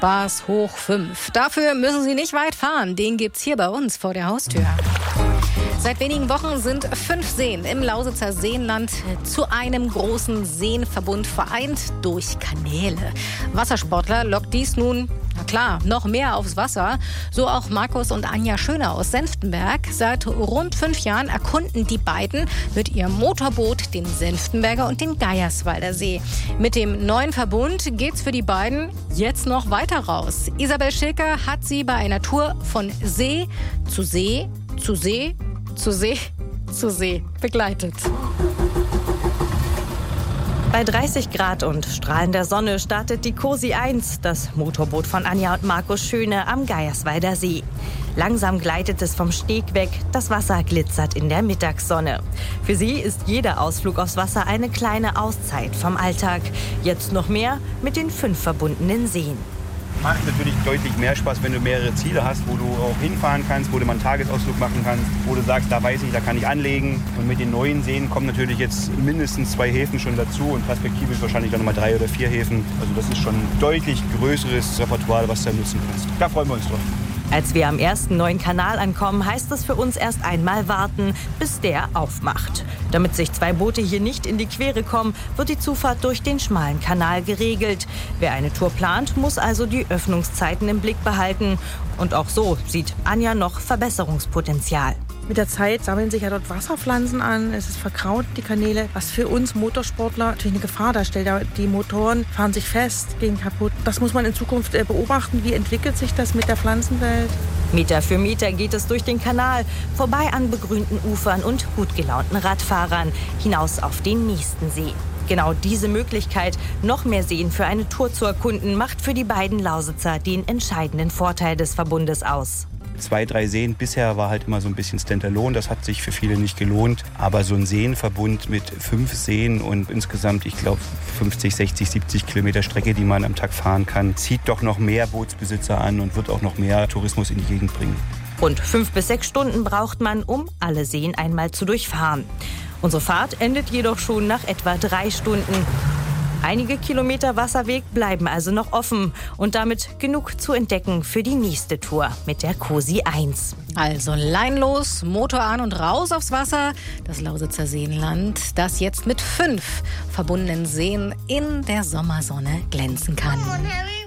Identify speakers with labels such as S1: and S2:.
S1: Spaß hoch 5. Dafür müssen Sie nicht weit fahren. Den gibt's hier bei uns vor der Haustür. Seit wenigen Wochen sind 5 Seen im Lausitzer Seenland zu einem großen Seenverbund vereint durch Kanäle. Wassersportler lockt dies nun, na klar, noch mehr aufs Wasser. So auch Markus und Anja Schöner aus Senftenberg. Seit rund 5 Jahren erkunden die beiden mit ihrem Motorboot den Senftenberger und den Geierswalder See. Mit dem neuen Verbund geht's für die beiden jetzt noch weiter raus. Isabel Schilker hat sie bei einer Tour von See zu See zu See zu See zu See begleitet.
S2: Bei 30 Grad und strahlender Sonne startet die Cosi 1, das Motorboot von Anja und Markus Schöne am Geierswalder See. Langsam gleitet es vom Steg weg, das Wasser glitzert in der Mittagssonne. Für sie ist jeder Ausflug aufs Wasser eine kleine Auszeit vom Alltag. Jetzt noch mehr mit den 5 verbundenen Seen.
S3: Macht natürlich deutlich mehr Spaß, wenn du mehrere Ziele hast, wo du auch hinfahren kannst, wo du mal einen Tagesausflug machen kannst, wo du sagst, da weiß ich, da kann ich anlegen. Und mit den neuen Seen kommen natürlich jetzt mindestens 2 Häfen schon dazu und perspektivisch wahrscheinlich dann nochmal 3 oder 4 Häfen. Also das ist schon ein deutlich größeres Repertoire, was du da nutzen kannst. Da freuen wir uns drauf.
S2: Als wir am ersten neuen Kanal ankommen, heißt es für uns erst einmal warten, bis der aufmacht. Damit sich 2 Boote hier nicht in die Quere kommen, wird die Zufahrt durch den schmalen Kanal geregelt. Wer eine Tour plant, muss also die Öffnungszeiten im Blick behalten. Und auch so sieht Anja noch Verbesserungspotenzial.
S4: Mit der Zeit sammeln sich ja dort Wasserpflanzen an, es ist verkraut, die Kanäle, was für uns Motorsportler natürlich eine Gefahr darstellt. Die Motoren fahren sich fest, gehen kaputt. Das muss man in Zukunft beobachten, wie entwickelt sich das mit der Pflanzenwelt.
S2: Meter für Meter geht es durch den Kanal, vorbei an begrünten Ufern und gut gelaunten Radfahrern, hinaus auf den nächsten See. Genau diese Möglichkeit, noch mehr Seen für eine Tour zu erkunden, macht für die beiden Lausitzer den entscheidenden Vorteil des Verbundes aus.
S3: 2, 3 Seen. Bisher war halt immer so ein bisschen Standalone. Das hat sich für viele nicht gelohnt. Aber so ein Seenverbund mit 5 Seen und insgesamt, ich glaube, 50, 60, 70 Kilometer Strecke, die man am Tag fahren kann, zieht doch noch mehr Bootsbesitzer an und wird auch noch mehr Tourismus in die Gegend bringen.
S2: Rund 5 bis 6 Stunden braucht man, um alle Seen einmal zu durchfahren. Unsere Fahrt endet jedoch schon nach etwa 3 Stunden. Einige Kilometer Wasserweg bleiben also noch offen und damit genug zu entdecken für die nächste Tour mit der Cosi 1.
S1: Also leinlos, Motor an und raus aufs Wasser. Das Lausitzer Seenland, das jetzt mit 5 verbundenen Seen in der Sommersonne glänzen kann.